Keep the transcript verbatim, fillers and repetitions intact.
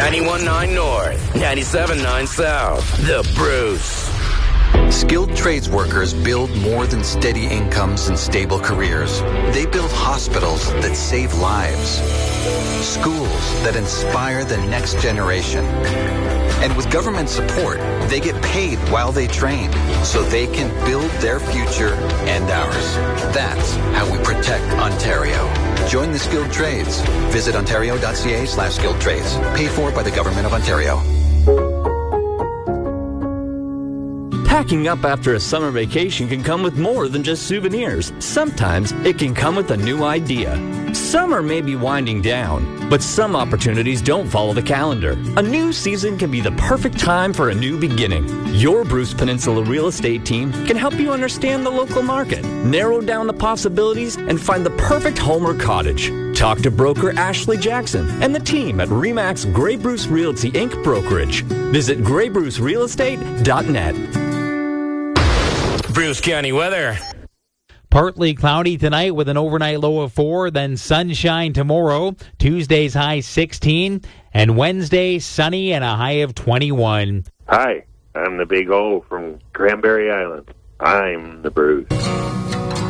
ninety-one point nine North, ninety-seven point nine South. The Bruce. Skilled trades workers build more than steady incomes and stable careers. They build hospitals that save lives, schools that inspire the next generation. And with government support, they get paid while they train so they can build their future and ours. That's how we protect Ontario. Join the skilled trades. Visit ontario.ca slash skilled trades. Paid for by the Government of Ontario. Packing up after a summer vacation can come with more than just souvenirs. Sometimes it can come with a new idea. Summer may be winding down, but some opportunities don't follow the calendar. A new season can be the perfect time for a new beginning. Your Bruce Peninsula real estate team can help you understand the local market, narrow down the possibilities, and find the perfect home or cottage. Talk to broker Ashley Jackson and the team at Remax Grey Bruce Realty Incorporated Brokerage. Visit grey bruce real estate dot net. Bruce County weather. Partly cloudy tonight with an overnight low of four, then sunshine tomorrow. Tuesday's high sixteen, and Wednesday sunny and a high of twenty-one. Hi, I'm the Big O from Cranberry Island. I'm the Bruce.